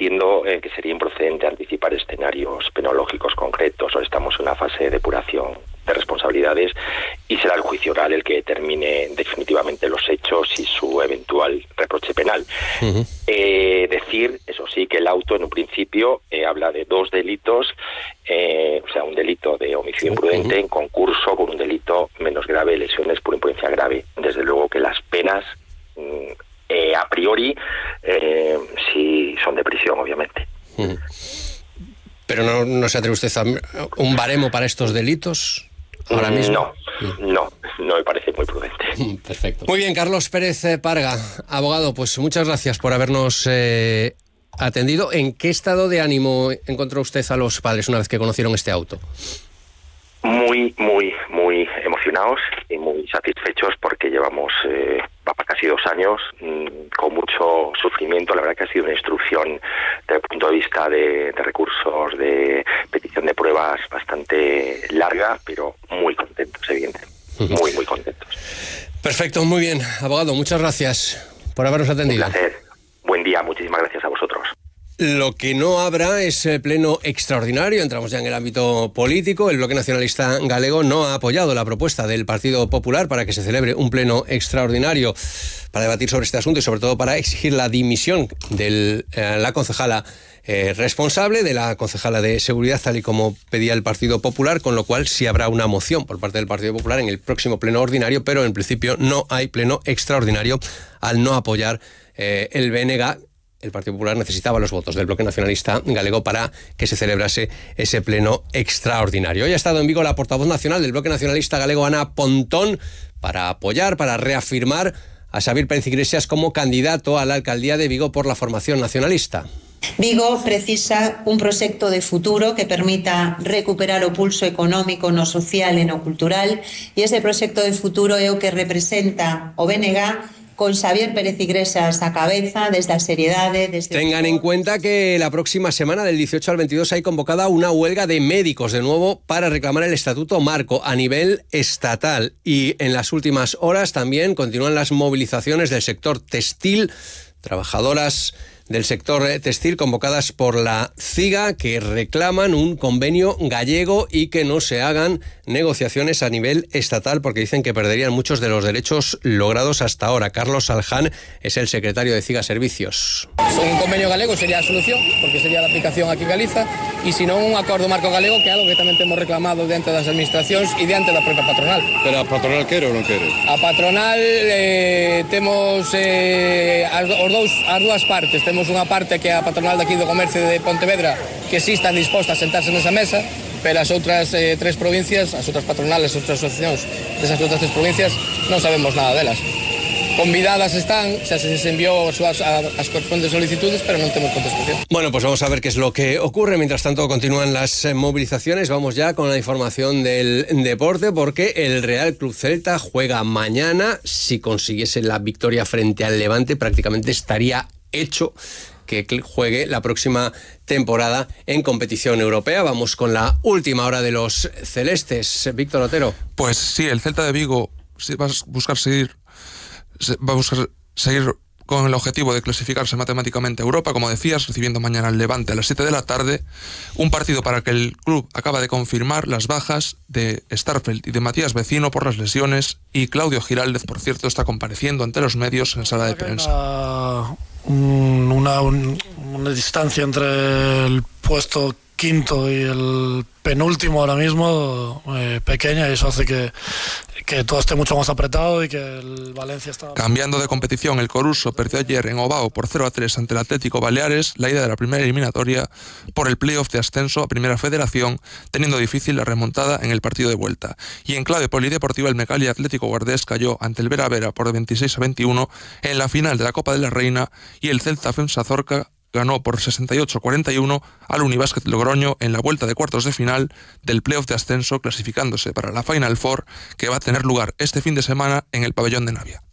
diciendo que sería improcedente anticipar escenarios penológicos concretos. Ahora estamos en una fase de depuración de responsabilidades y será el juicio oral el que determine definitivamente los hechos y su eventual reproche penal. Decir, eso sí, que el auto en un principio habla de 2 delitos, o sea, un delito de homicidio imprudente en concurso con un delito menos grave, lesiones por imprudencia grave. Desde luego que las penas a priori sí son de prisión, obviamente. ¿Pero no se atreve usted a un baremo para estos delitos ahora mismo? No me parece muy prudente. Perfecto. Muy bien, Carlos Pérez Parga, abogado, pues muchas gracias por habernos atendido. ¿En qué estado de ánimo encontró usted a los padres una vez que conocieron este auto? Muy emocionados y muy satisfechos porque llevamos casi 2 años con mucho sufrimiento. La verdad que ha sido una instrucción desde el punto de vista de recursos, de petición de pruebas bastante larga, pero muy contentos, evidentemente. Muy contentos. Perfecto, muy bien. Abogado, muchas gracias por habernos atendido. Un placer. Buen día, muchísimas gracias a vosotros. Lo que no habrá es pleno extraordinario. Entramos ya en el ámbito político. El Bloque Nacionalista Galego no ha apoyado la propuesta del Partido Popular para que se celebre un pleno extraordinario para debatir sobre este asunto y sobre todo para exigir la dimisión de la concejala responsable, de la concejala de Seguridad, tal y como pedía el Partido Popular, con lo cual sí habrá una moción por parte del Partido Popular en el próximo pleno ordinario, pero en principio no hay pleno extraordinario al no apoyar el BNG. El Partido Popular necesitaba los votos del Bloque Nacionalista Galego para que se celebrase ese pleno extraordinario. Hoy ha estado en Vigo la portavoz nacional del Bloque Nacionalista Galego, Ana Pontón, para apoyar, para reafirmar a Xabier Pérez Iglesias como candidato a la alcaldía de Vigo por la formación nacionalista. Vigo precisa un proxecto de futuro que permita recuperar o pulso económico no social e no cultural, e ese proxecto de futuro é o que representa o BNG con Xabier Pérez Iglesias a cabeza, desde la seriedade, desde... Tengan en cuenta que la próxima semana, del 18 al 22, hay convocada una huelga de médicos de nuevo para reclamar el estatuto marco a nivel estatal. Y en las últimas horas también continúan las movilizaciones del sector textil, trabajadoras del sector textil convocadas por la CIGA, que reclaman un convenio gallego y que no se hagan negociaciones a nivel estatal porque dicen que perderían muchos de los derechos logrados hasta ahora. Carlos Alján es el secretario de CIGA Servicios. Un convenio galego sería a solución, porque sería la aplicación aquí en Galiza, e se non un acordo marco galego, que é algo que tamén temos reclamado diante das administracións e diante da propia patronal. Pero a patronal quere ou non quere? A patronal temos as dúas partes. Temos unha parte que é a patronal daqui do comercio de Pontevedra, que sí están dispostas a sentarse nesa mesa, pero as outras 3 provincias, as outras patronales, as outras asociacións desas outras 3 provincias, non sabemos nada delas. Convidadas están, xa se enviou as correspondes solicitudes, pero non temos contestación. Bueno, pues vamos a ver qué es lo que ocurre. Mientras tanto continúan las movilizaciones. Vamos ya con la información del deporte, porque el Real Club Celta juega mañana. Si consiguiese la victoria frente al Levante, prácticamente estaría hecho que juegue la próxima temporada en competición europea. Vamos con la última hora de los celestes. Víctor Otero. Pues sí, el Celta de Vigo va a buscar seguir con el objetivo de clasificarse matemáticamente a Europa, como decías, recibiendo mañana al Levante a las 7 de la tarde, un partido para que el club acaba de confirmar las bajas de Starfelt y de Matías Vecino por las lesiones, y Claudio Giraldez, por cierto, está compareciendo ante los medios en sala de prensa. Una distancia entre el puesto quinto y el penúltimo ahora mismo pequeña, y eso hace que todo esté mucho más apretado y que el Valencia está... Cambiando de competición, el Coruso perdió ayer en Ovao por 0-3 ante el Atlético Baleares, la ida de la primera eliminatoria por el playoff de ascenso a Primera Federación, teniendo difícil la remontada en el partido de vuelta. Y en clave polideportiva, el Mecalia Atlético Guardés cayó ante el Vera Vera por 26-21 en la final de la Copa de la Reina, y el Celta Fensa Zorca ganó por 68-41 al Unibásquet Logroño en la vuelta de cuartos de final del playoff de ascenso, clasificándose para la Final Four, que va a tener lugar este fin de semana en el pabellón de Navia.